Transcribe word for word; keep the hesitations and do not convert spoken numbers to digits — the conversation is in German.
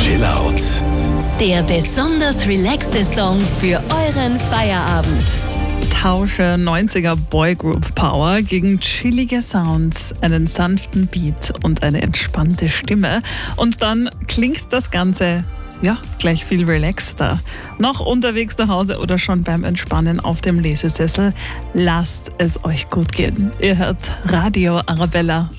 Chill Out. Der besonders relaxte Song für euren Feierabend. Tausche neunziger Boygroup Power gegen chillige Sounds, einen sanften Beat und eine entspannte Stimme. Und dann klingt das Ganze, ja, gleich viel relaxter. Noch unterwegs nach Hause oder schon beim Entspannen auf dem Lesesessel. Lasst es euch gut gehen. Ihr hört Radio Arabella.